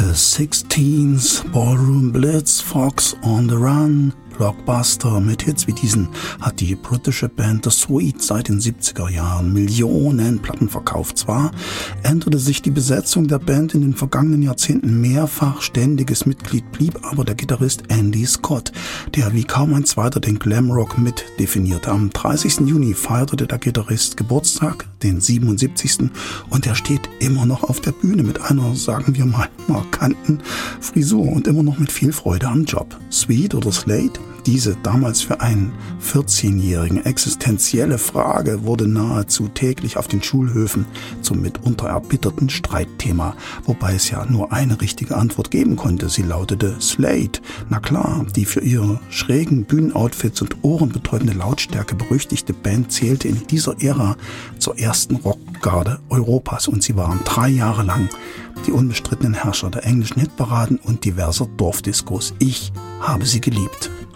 The Sixteens, Ballroom Blitz, Fox on the Run, Blockbuster mit Hits wie diesen hat die britische Band The Sweets seit den 70er Jahren Millionen Platten verkauft. Zwar änderte sich die Besetzung der Band in den vergangenen Jahrzehnten mehrfach, ständiges Mitglied blieb aber der Gitarrist Andy Scott, der wie kaum ein zweiter den Glamrock mit definierte. Am 30. Juni feierte der Gitarrist Geburtstag, den 77. und er steht immer noch auf der Bühne mit einer, sagen wir mal, markanten Frisur und immer noch mit viel Freude am Job. Sweet oder Slade? Diese damals für einen 14-Jährigen existenzielle Frage wurde nahezu täglich auf den Schulhöfen zum mitunter erbitterten Streitthema, wobei es ja nur eine richtige Antwort geben konnte. Sie lautete Slade. Na klar, die für ihre schrägen Bühnenoutfits und ohrenbetäubende Lautstärke berüchtigte Band zählte in dieser Ära zur ersten Rockgarde Europas und sie waren 3 Jahre lang die unbestrittenen Herrscher der englischen Hitparaden und diverser Dorfdiskos. Ich habe sie geliebt.